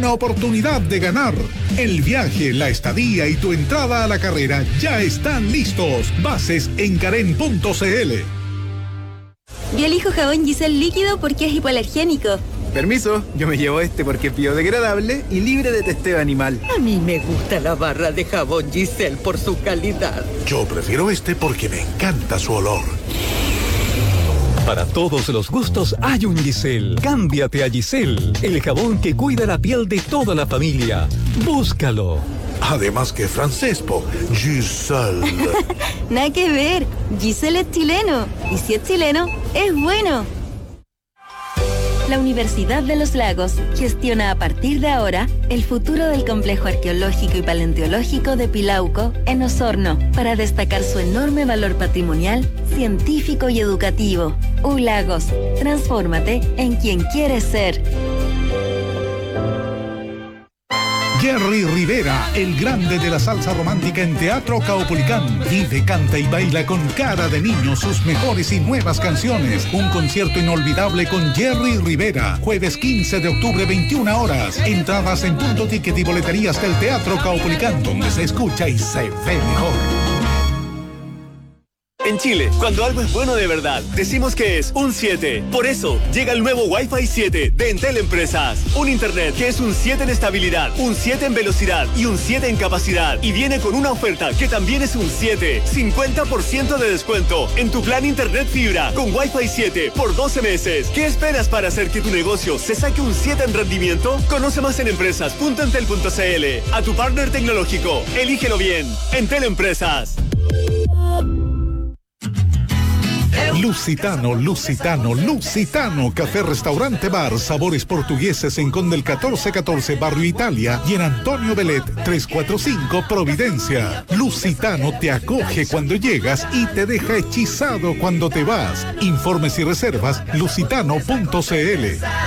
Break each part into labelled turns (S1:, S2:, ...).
S1: Una oportunidad de ganar. El viaje, la estadía y tu entrada a la carrera ya están listos. Bases en Karen.cl.
S2: Yo elijo jabón Giselle líquido porque es hipoalergénico.
S3: Permiso, yo me llevo este porque es biodegradable y libre de testeo animal.
S4: A mí me gusta la barra de jabón Giselle por su calidad.
S1: Yo prefiero este porque me encanta su olor.
S5: Para todos los gustos hay un Giselle. Cámbiate a Giselle, el jabón que cuida la piel de toda la familia. Búscalo.
S1: Además que francés, po. Giselle.
S2: Nada que ver. Giselle es chileno. Y si es chileno, es bueno. La Universidad de los Lagos gestiona a partir de ahora el futuro del complejo arqueológico y paleontológico de Pilauco en Osorno para destacar su enorme valor patrimonial, científico y educativo. ULagos, transfórmate en quien quieres ser.
S1: Jerry Rivera, el grande de la salsa romántica en Teatro Caupolicán. Vive, canta y baila con cara de niño sus mejores y nuevas canciones. Un concierto inolvidable con Jerry Rivera. Jueves 15 de octubre, 21 horas. Entradas en Punto Ticket y boleterías del Teatro Caupolicán, donde se escucha y se ve mejor.
S6: En Chile, cuando algo es bueno de verdad, decimos que es un 7. Por eso, llega el nuevo Wi-Fi 7 de Entel Empresas. Un internet que es un 7 en estabilidad, un 7 en velocidad y un 7 en capacidad. Y viene con una oferta que también es un 7. 50% de descuento en tu plan internet fibra con Wi-Fi 7 por 12 meses. ¿Qué esperas para hacer que tu negocio se saque un 7 en rendimiento? Conoce más en empresas.entel.cl. A tu partner tecnológico. Elígelo bien. Entel Empresas.
S1: Lusitano, Lusitano, Lusitano, café, restaurante, bar, sabores portugueses en Conde el 1414, Barrio Italia, y en Antonio Belet 345, Providencia. Lusitano te acoge cuando llegas y te deja hechizado cuando te vas. Informes y reservas, lusitano.cl.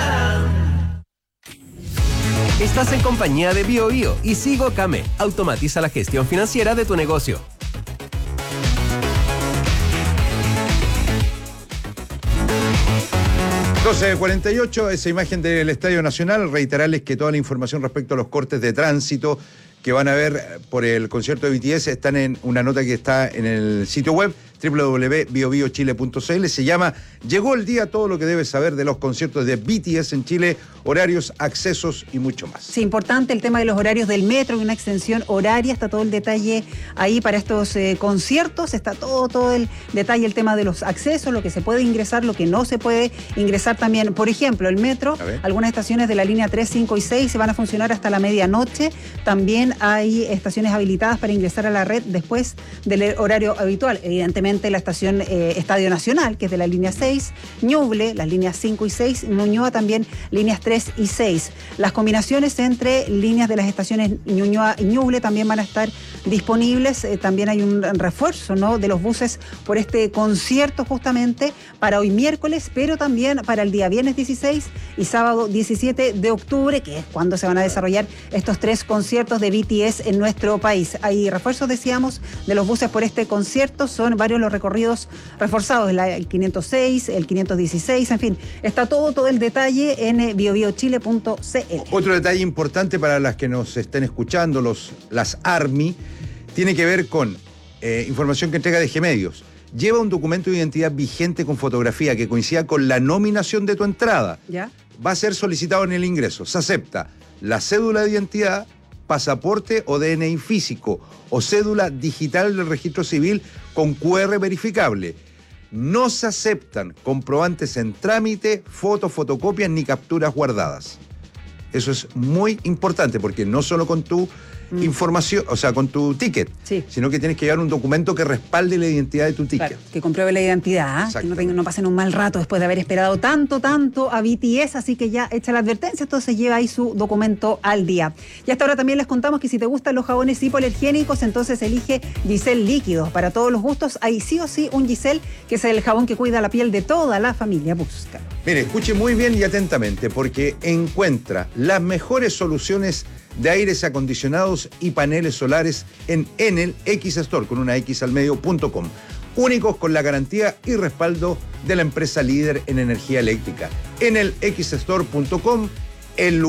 S7: Estás en compañía de BioBio y Sigo Came. Automatiza la gestión financiera de tu negocio.
S8: 12:48, esa imagen del Estadio Nacional. Reiterarles que toda la información respecto a los cortes de tránsito que van a ver por el concierto de BTS están en una nota que está en el sitio web www.biobiochile.cl. Se llama Llegó el día, todo lo que debes saber de los conciertos de BTS en Chile, horarios, accesos y mucho más.
S9: Sí, importante el tema de los horarios del metro y una extensión horaria, está todo el detalle ahí para estos conciertos, está todo el detalle, el tema de los accesos, lo que se puede ingresar, lo que no se puede ingresar también. Por ejemplo, el metro, algunas estaciones de la línea 3, 5 y 6 se van a funcionar hasta la medianoche. También hay estaciones habilitadas para ingresar a la red después del horario habitual. Evidentemente la estación Estadio Nacional, que es de la línea 6, Ñuble, las líneas 5 y 6, Ñuñoa también líneas 3 y 6. Las combinaciones entre líneas de las estaciones Ñuñoa y Ñuble también van a estar disponibles. También hay un refuerzo, ¿no?, de los buses por este concierto justamente para hoy miércoles, pero también para el día viernes 16 y sábado 17 de octubre, que es cuando se van a desarrollar estos 3 conciertos de BTS en nuestro país. Hay refuerzos, decíamos, de los buses por este concierto, son varios los recorridos reforzados, el 506, el 516, en fin, está todo el detalle en biobiochile.cl.
S8: Otro detalle importante para las que nos estén escuchando, las ARMI, tiene que ver con información que entrega DG Medios. Lleva un documento de identidad vigente con fotografía que coincida con la nominación de tu entrada.
S9: ¿Ya?
S8: Va a ser solicitado en el ingreso. Se acepta la cédula de identidad, pasaporte o DNI físico o cédula digital del registro civil con QR verificable. No se aceptan comprobantes en trámite, fotocopias ni capturas guardadas. Eso es muy importante porque no solo con tu información, o sea, con tu ticket, sino que tienes que llevar un documento que respalde la identidad de tu ticket.
S9: Claro, que compruebe la identidad, que no pasen un mal rato después de haber esperado tanto a BTS, así que ya hecha la advertencia, entonces lleva ahí su documento al día. Y hasta ahora también les contamos que si te gustan los jabones hipoalergénicos, entonces elige Giselle líquido. Para todos los gustos hay sí o sí un Giselle, que es el jabón que cuida la piel de toda la familia. Busca.
S8: Mire, escuche muy bien y atentamente, porque encuentra las mejores soluciones de aires acondicionados y paneles solares en Enel X Store, con una X al medio.com. Únicos con la garantía y respaldo de la empresa líder en energía eléctrica. EnelXstore.com, el